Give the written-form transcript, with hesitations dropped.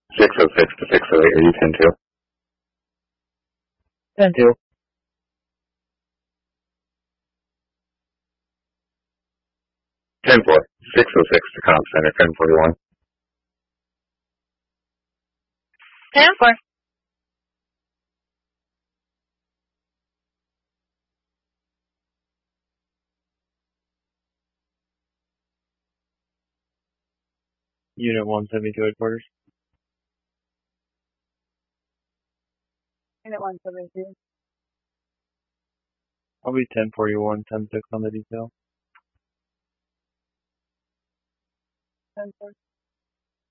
606 to 608, are you 10-2? 10-2. 10-4, 606 to Comp Center, 1041. 10-4. Unit 172 headquarters. Unit 172. I'll be 1041, 10-6 on the detail. 10-4.